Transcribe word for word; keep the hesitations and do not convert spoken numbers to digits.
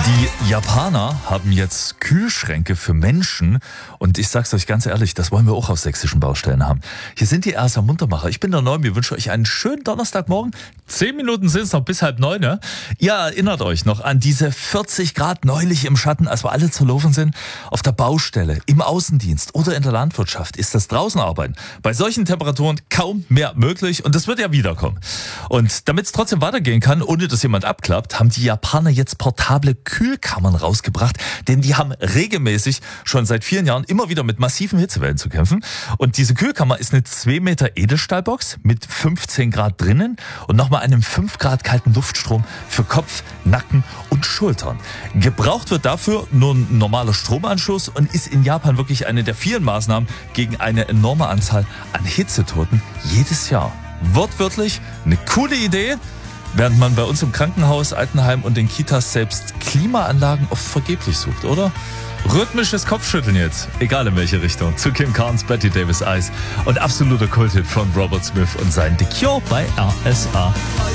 Die Japaner haben jetzt Kühlschränke für Menschen und ich sag's euch ganz ehrlich, das wollen wir auch auf sächsischen Baustellen haben. Hier sind die Erster Muntermacher. Ich bin der Neum, wir wünschen euch einen schönen Donnerstagmorgen. Zehn Minuten sind es noch bis halb neun, ne? Ihr erinnert euch noch an diese vierzig Grad neulich im Schatten, als wir alle zerlaufen sind. Auf der Baustelle, im Außendienst oder in der Landwirtschaft ist das draußen arbeiten bei solchen Temperaturen kaum mehr möglich und das wird ja wiederkommen. Und damit es trotzdem weitergehen kann, ohne dass jemand abklappt, haben die Japaner jetzt portable Kühlkammern rausgebracht, denn die haben regelmäßig schon seit vielen Jahren immer wieder mit massiven Hitzewellen zu kämpfen. Und diese Kühlkammer ist eine zwei Meter Edelstahlbox mit fünfzehn Grad drinnen und nochmal einem fünf Grad kalten Luftstrom für Kopf, Nacken und Schultern. Gebraucht wird dafür nur ein normaler Stromanschluss und ist in Japan wirklich eine der vielen Maßnahmen gegen eine enorme Anzahl an Hitzetoten jedes Jahr. Wortwörtlich eine coole Idee, während man bei uns im Krankenhaus, Altenheim und den Kitas selbst Klimaanlagen oft vergeblich sucht, oder? Rhythmisches Kopfschütteln jetzt, egal in welche Richtung, zu Kim Carnes, Betty Davis Eyes und absoluter Kulthit von Robert Smith und sein The Cure bei R S A.